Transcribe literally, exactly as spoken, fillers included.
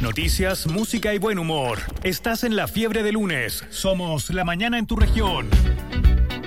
Noticias, música y buen humor. Estás en La Fiebre de Lunes. Somos La Mañana en tu región.